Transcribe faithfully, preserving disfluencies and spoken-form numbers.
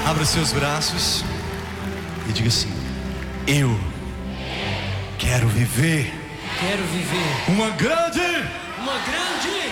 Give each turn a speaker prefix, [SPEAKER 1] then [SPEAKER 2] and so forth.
[SPEAKER 1] Abra seus braços e diga assim: eu quero viver
[SPEAKER 2] Quero viver
[SPEAKER 1] uma grande
[SPEAKER 2] uma grande